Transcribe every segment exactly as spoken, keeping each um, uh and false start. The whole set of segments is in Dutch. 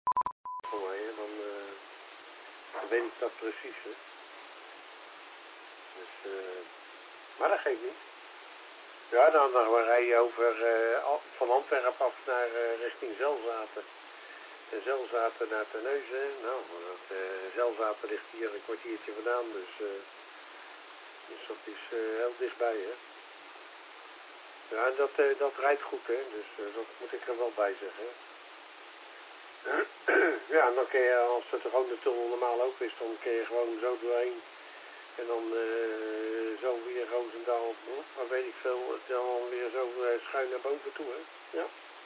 Voor mij, hè? Dan, uh, dan weet ik dat precies. Hè? Dus, uh, maar dat geeft niet. Ja, dan, dan rij je over uh, van Antwerpen af naar uh, richting Zelzaten. En Zelzaten naar Terneuzen. Nou, dat, uh, Zelzaten ligt hier een kwartiertje vandaan, dus, uh, dus dat is uh, heel dichtbij, hè. Ja, en dat, uh, dat rijdt goed, hè, dus uh, dat moet ik er wel bij zeggen. Ja, en dan kun je, als het gewoon de tunnel normaal ook is, dan kun je gewoon zo doorheen. En dan uh, zo weer Roosendaal, maar weet ik veel, dan weer zo uh, schuin naar boven toe, hè. Ja.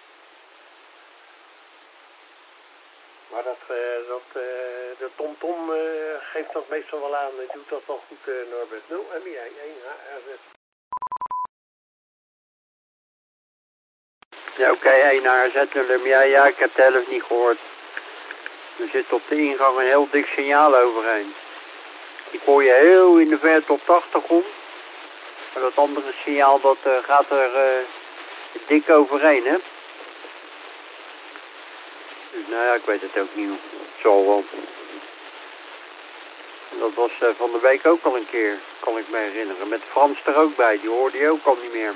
Maar dat, uh, dat, uh, de TomTom uh, geeft dat meestal wel aan. Hij doet dat wel goed, uh, Norbert. nul M I één H R Z. Ja, oké, okay, één H R Z nul M I. Ja, ik heb de helft niet gehoord. Er zit op de ingang een heel dik signaal overheen. Ik hoor je heel in de verte op de achtergrond. Maar dat andere signaal, dat uh, gaat er uh, dik overheen, hè. Dus nou ja, ik weet het ook niet. Het zal wel. En dat was uh, van de week ook al een keer, kan ik me herinneren. Met Frans er ook bij, die hoorde je ook al niet meer.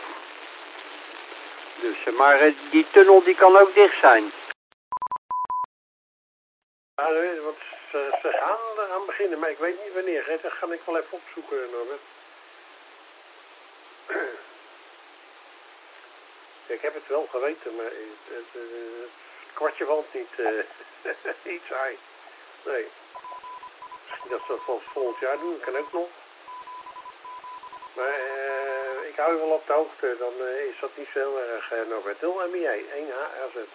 Dus, uh, maar uh, die tunnel die kan ook dicht zijn. Ja, nee, want ze, ze gaan eraan beginnen, maar ik weet niet wanneer. Hè? Dat ga ik wel even opzoeken, Norbert. Ik heb het wel geweten, maar het, het, het, het kwartje valt niet, uh, niet saai. Nee. Misschien dat ze dat wel volgend jaar doen, kan ook nog. Maar uh, ik hou je wel op de hoogte, dan uh, is dat niet zo heel erg, uh, Norbert. nul M I één H R Z.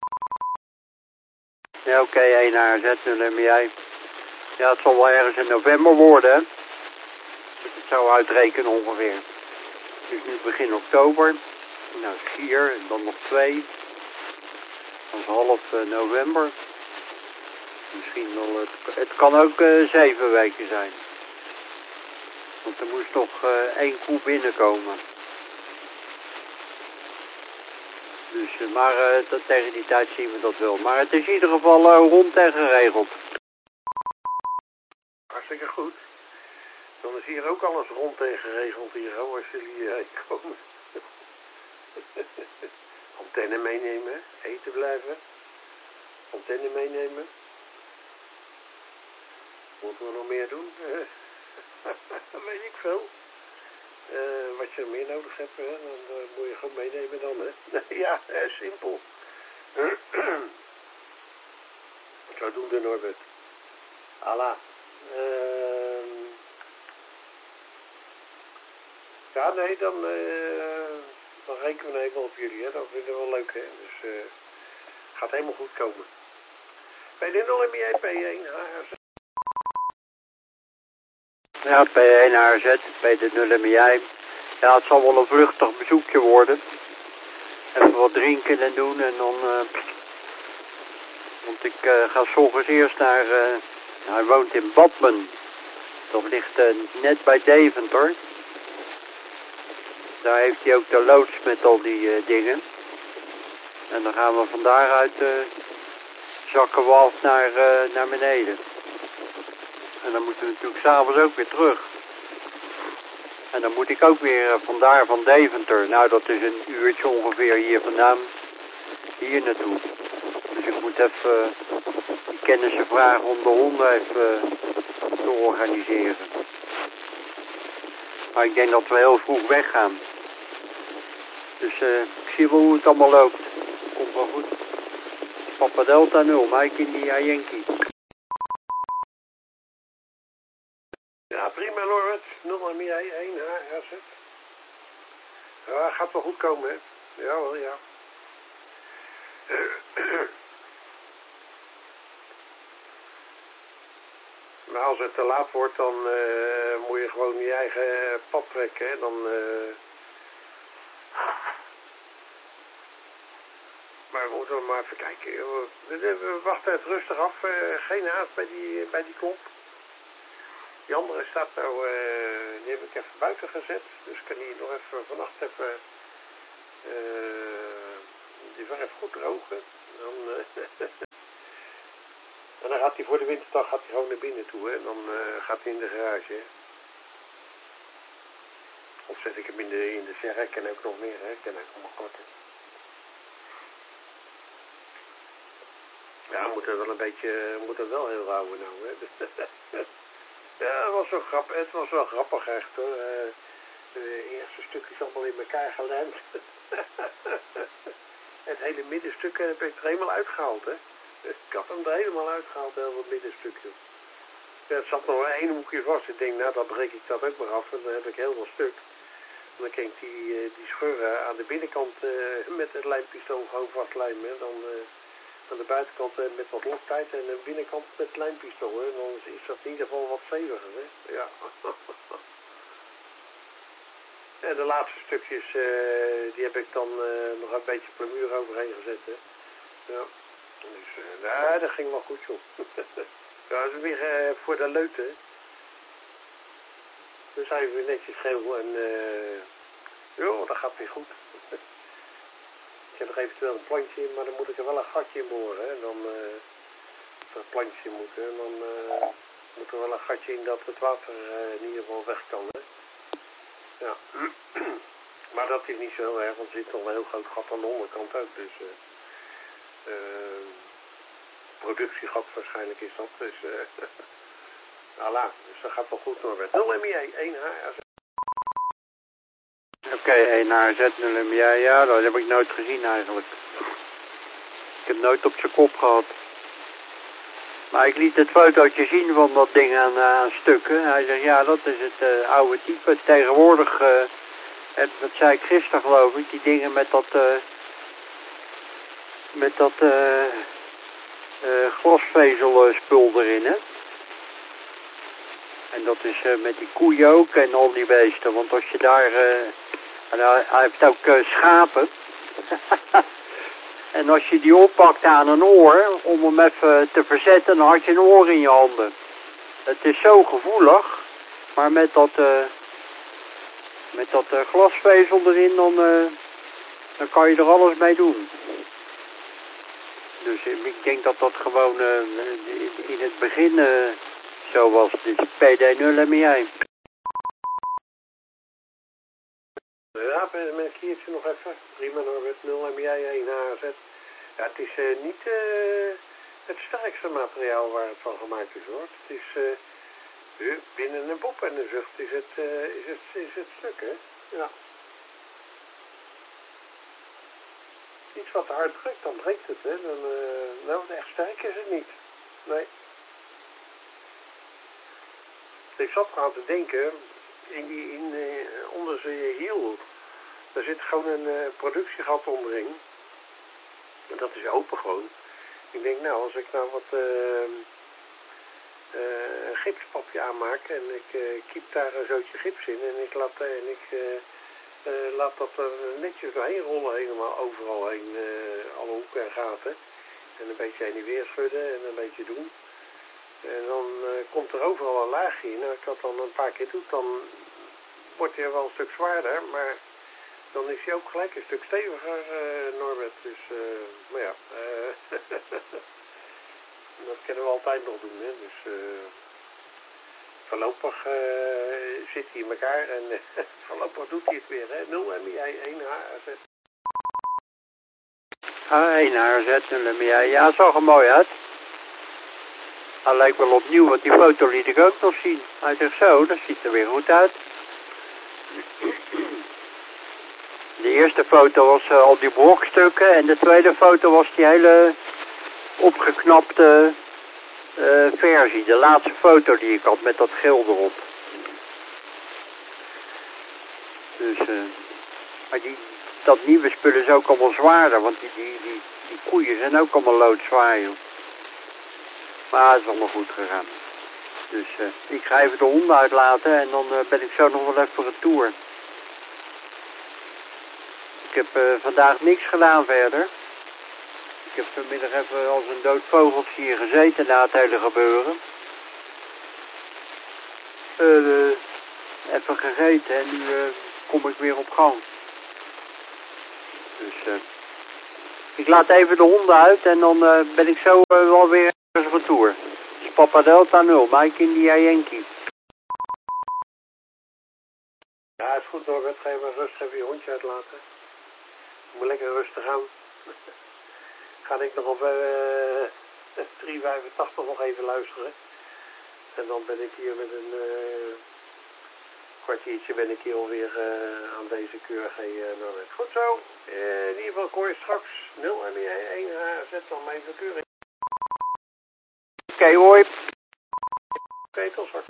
Ja, oké, okay, één H R Z nul M I. Ja, het zal wel ergens in november worden, hè. Ik het zou uitrekenen ongeveer. Dus nu begin oktober. Nou, vier en dan nog twee. Dat is half uh, november. Misschien wel, het, het kan ook uh, zeven weken zijn. Want er moest nog uh, één koe binnenkomen. Dus, uh, maar uh, dat, tegen die tijd zien we dat wel. Maar het is in ieder geval uh, rond en geregeld. Hartstikke goed. Dan is hier ook alles rond en geregeld hier, hoor, als jullie hierheen komen. Antenne meenemen, eten blijven. Antenne meenemen. Moeten we nog meer doen? Dat weet ik veel. Uh, wat je meer nodig hebt, hè, dan uh, moet je gewoon meenemen dan, hè. Ja, uh, simpel. Zo doen de Norbert. Allah. Uh, ja, nee, dan, uh, dan rekenen we even op jullie, hè. Dat vinden we wel leuk, hè. Dus uh, gaat helemaal goed komen. Bij de nul M I P één H R Z. Ja, P één H R Z, bij de nul M I. Ja, het zal wel een vluchtig bezoekje worden. Even wat drinken en doen en dan... Uh, want ik uh, ga 's ochtends eerst naar... Uh, hij woont in Badmen. Dat ligt uh, net bij Deventer. Daar heeft hij ook de loods met al die uh, dingen. En dan gaan we van daaruit... Uh, zakken we af naar, uh, naar beneden. En dan moeten we natuurlijk s'avonds ook weer terug. En dan moet ik ook weer uh, vandaar van Deventer. Nou, dat is een uurtje ongeveer hier vandaan. Hier naartoe. Dus ik moet even uh, die kennissen vragen om de honden even uh, te organiseren. Maar ik denk dat we heel vroeg weggaan. Dus uh, ik zie wel hoe het allemaal loopt. Komt wel goed. Papa Delta nul, Mike India Yankee. Ja, prima, Norbert. nul M I één H R Z. Ja, gaat wel goed komen, hè. Jawel, ja. Maar als het te laat wordt, dan uh, moet je gewoon je eigen pad trekken, hè. Dan... Uh... Maar we moeten maar even kijken. We wachten het rustig af. Uh, geen haast bij die, bij die klok. Die andere staat nou, uh, die heb ik even buiten gezet. Dus kan die nog even vannacht even, uh, die verf goed drogen. Dan, uh, En dan gaat hij voor de winterdag gaat hij gewoon naar binnen toe, hè. En dan uh, gaat hij in de garage, hè. Of zet ik hem in de, in de serre, ik ken ook nog meer, hè. Ik ken ook nog korter. Ja, we moeten wel een beetje, moet het wel heel houden nou, hè. Ja, het was wel grappig, het was wel grappig echt, hoor. Uh, de eerste stukjes allemaal in elkaar gelijmd. Het hele middenstuk heb ik er helemaal uitgehaald, hè. Ik had hem er helemaal uitgehaald, heel wat middenstukje. Ja, het zat nog één hoekje vast. Ik denk, nou, dan breek ik dat ook maar af. En dan heb ik helemaal stuk. En dan kan ik die, die scheuren aan de binnenkant uh, met het lijmpistool gewoon vastlijmen. Dan uh, aan de buitenkant uh, met wat loktijd en de binnenkant met het lijmpistool. Hè. Dan is dat in ieder geval wat steviger, hè. Ja. En de laatste stukjes, uh, die heb ik dan uh, nog een beetje plamuur overheen gezet, hè. Ja. Dus, uh, nou, dat ging wel goed, joh. Ja, dat is weer uh, voor de leuten. Dus zijn we weer netjes geel en uh, joh, dat gaat weer goed. Ik heb nog eventueel een plantje in, maar dan moet ik er wel een gatje in boren. Hè. Dan uh, als er een plantje in moet, hè. Dan uh, moet er wel een gatje in dat het water uh, in ieder geval weg kan. Hè. Ja. Maar dat is niet zo heel erg, want er zit nog een heel groot gat aan de onderkant ook. Dus uh, uh, productiegat waarschijnlijk is dat. Dus uh, voilà, dus dat gaat wel goed door. nul M I E, één H R Z. Oké, okay, één H R Z, nul M I E, ja, dat heb ik nooit gezien eigenlijk. Ik heb nooit op zijn kop gehad. Maar ik liet het fotootje zien van dat ding aan, uh, aan stukken. Hij zegt, ja, dat is het uh, oude type. Tegenwoordig, uh, het, wat zei ik gisteren geloof ik, die dingen met dat, uh, met dat uh, uh, glasvezelspul erin, hè. En dat is uh, met die koeien ook en al die beesten. Want als je daar, uh, en hij, hij heeft ook uh, schapen. En als je die oppakt aan een oor, om hem even te verzetten, dan had je een oor in je handen. Het is zo gevoelig, maar met dat, uh, met dat uh, glasvezel erin, dan, uh, dan kan je er alles mee doen. Dus uh, ik denk dat dat gewoon uh, in het begin uh, zo was. Dus P D nul M I E. Ja, met een kiertje nog even. Prima, Norbert, nul M I E, één H R Z. Ja, het is uh, niet uh, het sterkste materiaal waar het van gemaakt is, hoor. Het is uh, binnen een bop en een zucht is het, uh, is het, is het stuk, hè. Ja. Iets wat hard drukt, dan breekt het, hè. Dan, uh, nou, echt sterk is het niet. Nee. Ik zat aan te denken, in die, in, uh, onder zijn hiel, daar zit gewoon een uh, productiegat onderin. En dat is open gewoon. Ik denk, nou, als ik nou wat uh, uh, gipspapje aanmaak en ik uh, kiep daar een zootje gips in en ik laat, uh, en ik, uh, uh, laat dat er netjes doorheen rollen, helemaal overal heen, uh, alle hoeken en gaten. En een beetje heen en weer schudden en een beetje doen. En dan uh, komt er overal een laagje in. En als ik dat dan een paar keer doe, dan wordt hij wel een stuk zwaarder, maar dan is hij ook gelijk een stuk steviger, uh, Norbert. Dus, uh, maar ja, uh, dat kunnen we altijd nog doen, hè. Dus, uh, voorlopig uh, zit hij in elkaar en uh, voorlopig doet hij het weer, hè. nul M I E, één H R Z. Ah, één H R Z, nul M I E. Ja, het zag er mooi uit. Hij lijkt wel opnieuw, want die foto liet ik ook nog zien. Hij zegt zo, dat ziet er weer goed uit. De eerste foto was uh, al die brokstukken en de tweede foto was die hele opgeknapte uh, versie. De laatste foto die ik had met dat geel erop. Dus, uh, maar die, dat nieuwe spul is ook allemaal zwaarder, want die, die, die, die koeien zijn ook allemaal loodzwaar, joh. Maar het is allemaal goed gegaan. Dus uh, ik ga even de honden uitlaten en dan uh, ben ik zo nog wel even voor een tour. Ik heb uh, vandaag niks gedaan verder. Ik heb vanmiddag even als een dood vogeltje hier gezeten na het hele gebeuren. Uh, uh, even gegeten en nu uh, kom ik weer op gang. Dus uh, ik laat even de honden uit en dan uh, ben ik zo uh, wel weer... retour. Dus Papa Delta nul, Mike India Yankee. Ja, is goed Norbert. Ga je maar rustig even je hondje uitlaten. Je moet lekker rustig aan. Ga ik nog op uh, drie vijfentachtig nog even luisteren. En dan ben ik hier met een uh, kwartiertje ben ik hier alweer uh, aan deze Q R G uh, Norbert. Goed zo. Uh, in ieder geval ik hoor je straks nul M I één H Z dan mijn verkeuring. Oké, okay, hoi. Oké, okay, tot straks.